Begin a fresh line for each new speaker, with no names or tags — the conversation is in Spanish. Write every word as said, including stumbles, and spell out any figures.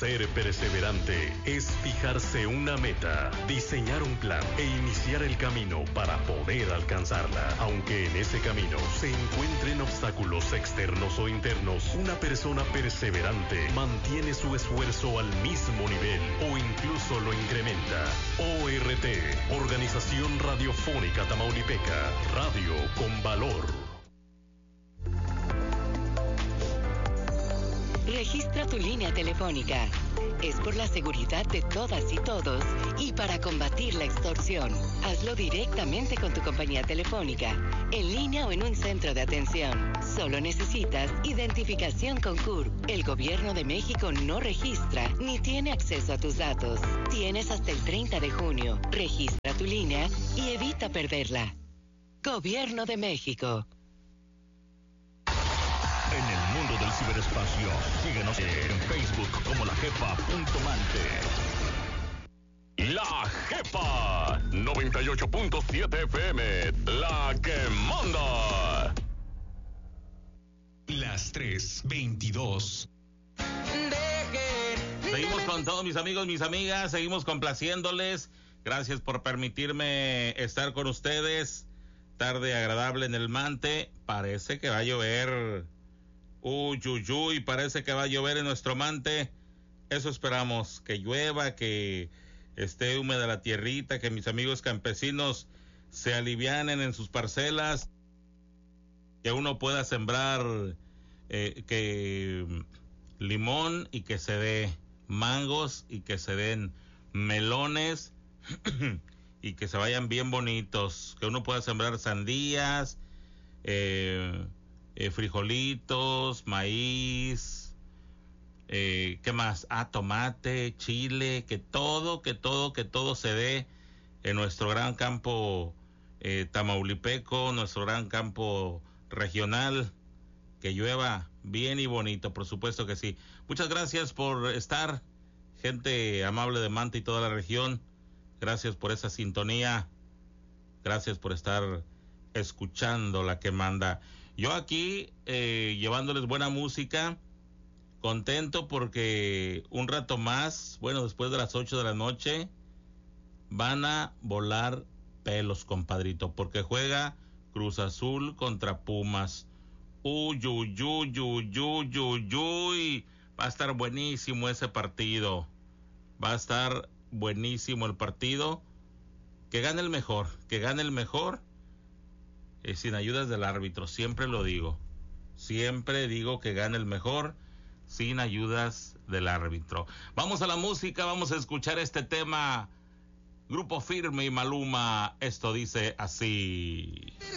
Ser perseverante es fijarse una meta, diseñar un plan e iniciar el camino para poder alcanzarla. Aunque en ese camino se encuentren obstáculos externos o internos, una persona perseverante mantiene su esfuerzo al mismo nivel o incluso lo incrementa. O R T, Organización Radiofónica Tamaulipeca, radio con valor.
Registra tu línea telefónica. Es por la seguridad de todas y todos y para combatir la extorsión. Hazlo directamente con tu compañía telefónica, en línea o en un centro de atención. Solo necesitas identificación con C U R P. El Gobierno de México no registra ni tiene acceso a tus datos. Tienes hasta el treinta de junio. Registra tu línea y evita perderla. Gobierno de México.
En el mundo del ciberespacio, síguenos en Facebook como La Jefa punto mante.
La Jefa noventa y ocho punto siete F M, la que manda.
Las tres veintidós.
Seguimos con todos mis amigos, mis amigas, seguimos complaciéndoles. Gracias por permitirme estar con ustedes. Tarde agradable en el Mante. Parece que va a llover. Uy, uy, uy, parece que va a llover en nuestro Mante. Eso esperamos, que llueva, que esté húmeda la tierrita, que mis amigos campesinos se alivianen en sus parcelas, que uno pueda sembrar eh, que limón y que se dé mangos y que se den melones y que se vayan bien bonitos, que uno pueda sembrar sandías, eh, Eh, frijolitos, maíz, eh, ¿qué más? Ah, tomate, chile, que todo, que todo, que todo se dé en nuestro gran campo eh, tamaulipeco, nuestro gran campo regional, que llueva bien y bonito, por supuesto que sí. Muchas gracias por estar, gente amable de Manta y toda la región. Gracias por esa sintonía, gracias por estar escuchando La que manda. Yo aquí eh, llevándoles buena música, contento porque un rato más, bueno, después de las ocho de la noche, van a volar pelos, compadrito, porque juega Cruz Azul contra Pumas. Uy, uy, uy, uy, uy, uy, uy. Va a estar buenísimo ese partido. Va a estar buenísimo el partido. Que gane el mejor, que gane el mejor. Eh, sin ayudas del árbitro, siempre lo digo, siempre digo que gane el mejor sin ayudas del árbitro. Vamos a la música, vamos a escuchar este tema, Grupo Firme y Maluma, esto dice así.